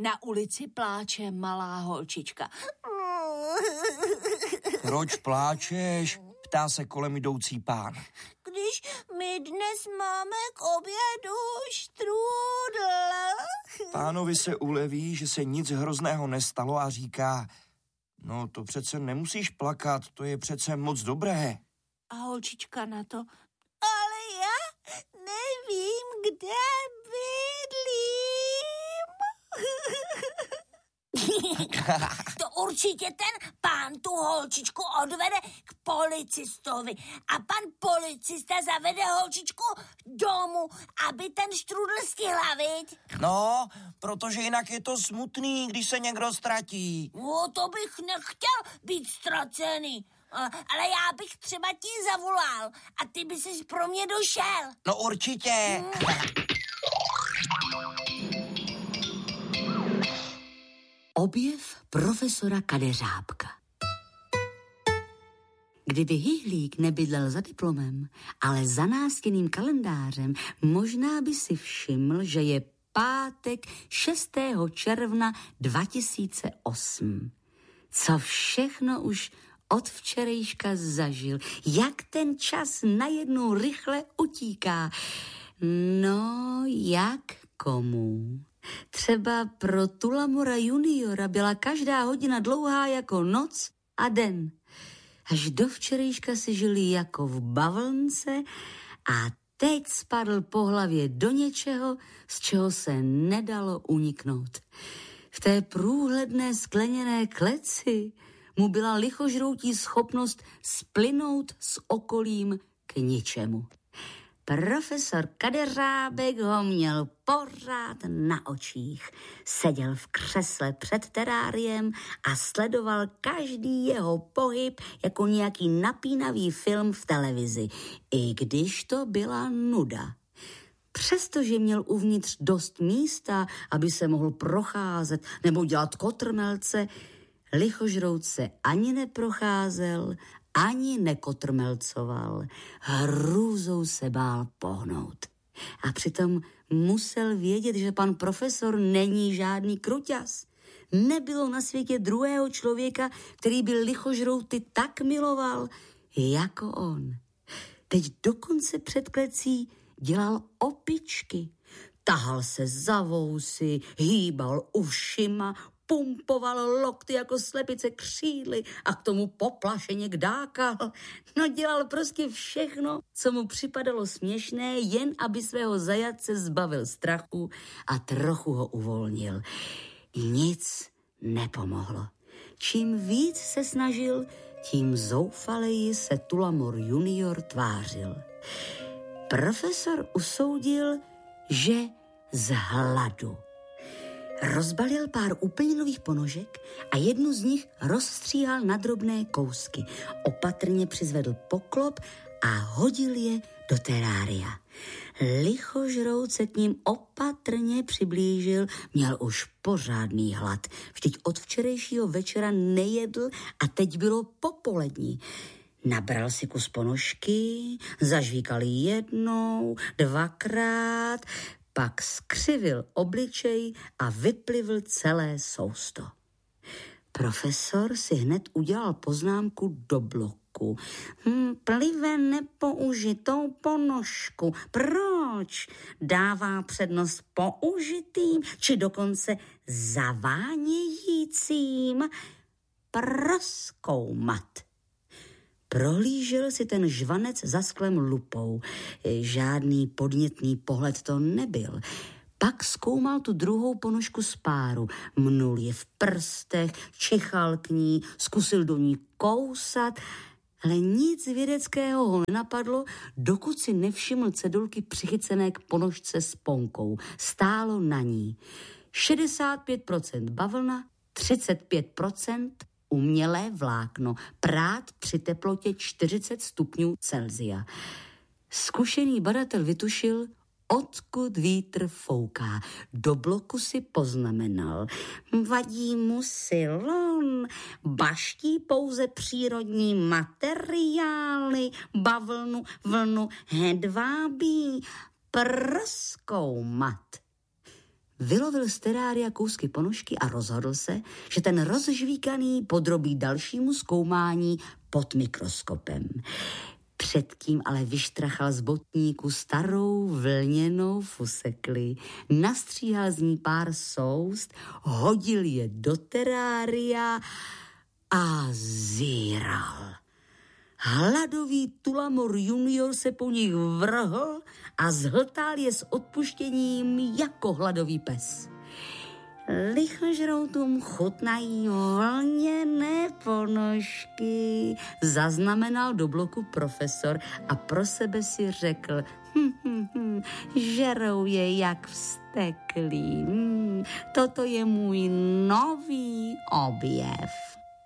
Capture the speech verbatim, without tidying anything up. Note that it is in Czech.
Na ulici pláče malá holčička. Proč pláčeš? Ptá se kolem jdoucí pán. Když my dnes máme k obědu štrůdl. Pánovi se uleví, že se nic hrozného nestalo a říká, no to přece nemusíš plakat, to je přece moc dobré. A holčička na to, ale já nevím, kde bydlím. To určitě ten pán tu holčičku odvede k policistovi a pan policista zavede holčičku domů, aby ten štrůdl stihla, viď? No, protože jinak je to smutný, když se někdo ztratí. No, to bych nechtěl být ztracený. Ale já bych třeba ti zavolal a ty by ses pro mě došel. No určitě. Objev profesora Kadeřábka. Kdyby Hyhlík nebydlel za diplomem, ale za nástěnným kalendářem, možná by si všiml, že je pátek šestého června dva tisíce osm. Co všechno už od včerejška zažil, jak ten čas najednou rychle utíká. No, jak komu? Třeba pro Tulamora juniora byla každá hodina dlouhá jako noc a den. Až do včerejška si žili jako v bavlnce a teď spadl po hlavě do něčeho, z čeho se nedalo uniknout. V té průhledné skleněné kleci mu byla lichožroutí schopnost splynout s okolím k ničemu. Profesor Kadeřábek ho měl pořád na očích. Seděl v křesle před teráriem a sledoval každý jeho pohyb jako nějaký napínavý film v televizi, i když to byla nuda. Přestože měl uvnitř dost místa, aby se mohl procházet nebo dělat kotrmelce, lichožroutce ani neprocházel, ani nekotrmelcoval. Hrůzou se bál pohnout. A přitom musel vědět, že pan profesor není žádný kruťas. Nebylo na světě druhého člověka, který by lichožrouty tak miloval, jako on. Teď dokonce před klecí dělal opičky. Tahal se za vousy, hýbal ušima, pumpoval lokty jako slepice křídly a k tomu poplašeně kdákal. No dělal prostě všechno, co mu připadalo směšné, jen aby svého zajatce zbavil strachu a trochu ho uvolnil. Nic nepomohlo. Čím víc se snažil, tím zoufaleji se Tulamor junior tvářil. Profesor usoudil, že z hladu. Rozbalil pár úplně nových ponožek a jednu z nich rozstříhal na drobné kousky. Opatrně přizvedl poklop a hodil je do terária. Lichožrout se k ním opatrně přiblížil, měl už pořádný hlad. Vždyť od včerejšího večera nejedl a teď bylo popolední. Nabral si kus ponožky, zažvíkal jednou, dvakrát, pak skřivil obličej a vyplivl celé sousto. Profesor si hned udělal poznámku do bloku. Hm, plive nepoužitou ponožku. Proč? Dává přednost použitým, či dokonce zavánějícím? Prozkoumat. Prohlížel si ten žvanec za sklem lupou. Žádný podnětný pohled to nebyl. Pak zkoumal tu druhou ponožku z páru. Mnul je v prstech, čichal k ní, zkusil do ní kousat, ale nic vědeckého ho nenapadlo, dokud si nevšiml cedulky přichycené k ponožce s ponkou. Stálo na ní šedesát pět procent bavlna, třicet pět procent umělé vlákno, prát při teplotě čtyřicet stupňů Celsia. Zkušený badatel vytušil, odkud vítr fouká. Do bloku si poznamenal. Vadí mu silon, baští pouze přírodní materiály, bavlnu, vlnu, hedvábí, prozkoumat. vylovil z terária kousky ponožky a rozhodl se, že ten rozžvíkaný podrobí dalšímu zkoumání pod mikroskopem. Předtím ale vyštrachal z botníku starou vlněnou fusekli, nastříhal z ní pár soust, hodil je do terária a zíral. Hladový Tulamor junior se po nich vrhl a zhltal je s odpuštěním jako hladový pes. Lichožroutům chutnají vlněné ponožky, zaznamenal do bloku profesor a pro sebe si řekl, hm, hm, hm, žerou je jak vzteklí. Hm, toto je můj nový objev.